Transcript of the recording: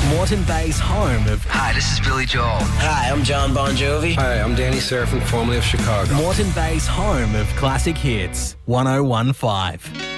Moreton Bay's home of... Hi, this is Billy Joel. Hi, I'm John Bon Jovi. Hi, I'm Danny Serafin, formerly of Chicago. Moreton Bay's home of classic hits, 101.5.